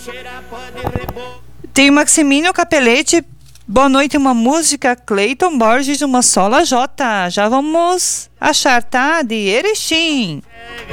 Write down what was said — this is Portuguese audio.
Tem o Maximínio Capelete. Boa noite, uma música. Cleiton Borges, uma sola J. Já vamos achar, tá? De Erechim.